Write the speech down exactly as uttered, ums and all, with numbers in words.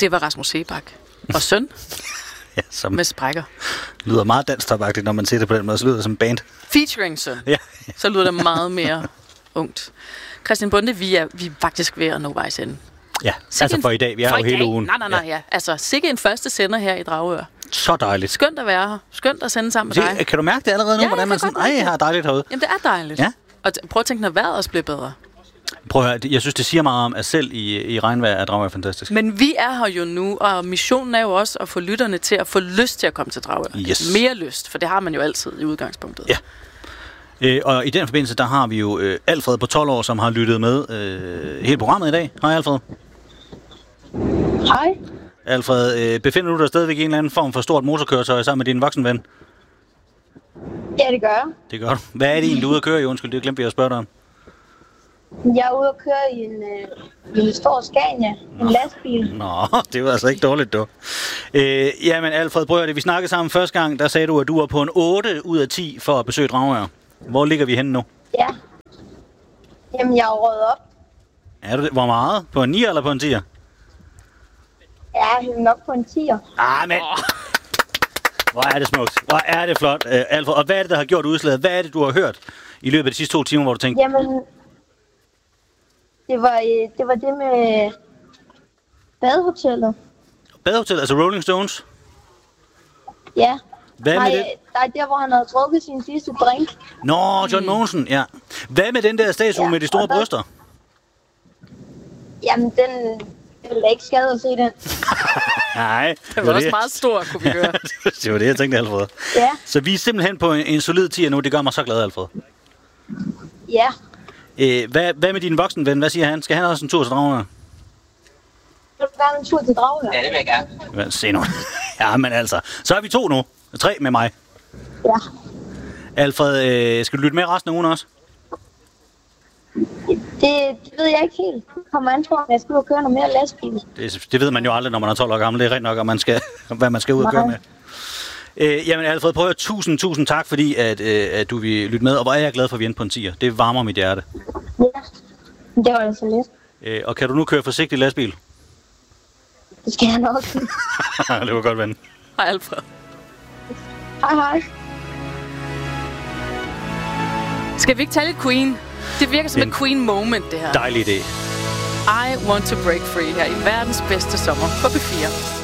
Det var Rasmus Seebach og søn ja, som med sprækker. Lyder meget dansk topagtigt, når man ser det på den måde. Så lyder det som band. Featuring søn. Ja. Så lyder det meget mere ungt. Christian Bonde, vi er, vi er faktisk ved at nå vejs ende. Ja, sikke altså for i dag. Vi er jo hele dag. ugen. Nej, nej, nej, ja. ja. Altså, sikke en første sender her i Dragør. Så dejligt. Skønt at være her. Skønt at sende sammen med dig. Kan du mærke det allerede nu, ja, hvordan man sådan, ej, har dejligt herude? Jamen, det er dejligt. Ja. Og t- prøv at tænke, når vejret også bliver bedre. Prøv at høre, jeg synes, det siger meget om, at selv i, i regnvejr er Dragør fantastisk. Men vi er her jo nu, og missionen er jo også at få lytterne til at få lyst til at komme til Dragør. Yes. Mere lyst, for det har man jo altid i udgangspunktet. Ja. Øh, og i den forbindelse, der har vi jo øh, Alfred på tolv år, som har lyttet med øh, hele programmet i dag. Hej Alfred. Hej. Alfred, øh, befinder du dig stadigvæk i en eller anden form for stort motorkøretøj sammen med din voksenven? Ja, det gør jeg. Det gør du. Hvad er det egentlig, du er ude at køre i? Undskyld, det glemte jeg at spørge dig om. Jeg er ude at køre i en, øh, en stor Scania, en lastbil. Nå, det var altså ikke dårligt, du. Øh, jamen Alfred, prøv at det. Vi snakkede sammen første gang, der sagde du, at du var på en otte ud af ti for at besøge Dragør. Hvor ligger vi henne nu? Ja. Jamen, jeg er røget op. Er du det? Hvor meget? På en nier eller på en tier? Ja, jeg er nok på en tier. Ah, men... Hvor er det smukt. Hvor er det flot, uh, Alfred. Og hvad er det, der har gjort udslaget? Hvad er det, du har hørt i løbet af de sidste to timer, hvor du tænkte... Jamen, det var, det var det med badehotellet. Badehotel, altså Rolling Stones? Ja. Hvad Nej, med det? der er der, hvor han havde drukket sin sidste drink. Nå, John Mogensen, ja. Hvad med den der statue ja, med de store der... bryster? Jamen, den... Det ville ikke skade at se den. Nej. Det var også meget stor, kunne vi høre. Det var det, jeg tænkte, Alfred. Ja. Så vi er simpelthen på en, en solid tier nu. Det gør mig så glad, Alfred. Ja. Øh, hvad, hvad med din voksenven? Hvad siger han? Skal han også en tur til Dragør? Vil du gerne en tur til Dragør? Ja, det vil jeg gerne. Se nu. Ja, men altså. Så er vi to nu. Tre med mig. Ja. Alfred, øh, skal du lytte med resten af ugen også? Det, det ved jeg ikke helt. Det kommer an på, om jeg skal ud og køre noget mere lastbil. Det, det ved man jo aldrig, når man er tolv år gammel. Det er rent nok, om man skal, hvad man skal ud og køre med. Øh, jamen Alfred, prøv at tusind, tusind tak, fordi at, øh, at du vil lytte med. Og hvor er jeg glad for, at vi er inde på en tier. Det varmer mit hjerte. Ja, det var altså lidt. Øh, og kan du nu køre forsigtigt lastbil? Det skal jeg nok. Det var godt, ven. Hej Alfred. Hej hej. Skal vi ikke tage lidt Queen? Det virker som et Queen moment, det her. Dejlig idé. I Want to Break Free her i verdens bedste sommer på B fire.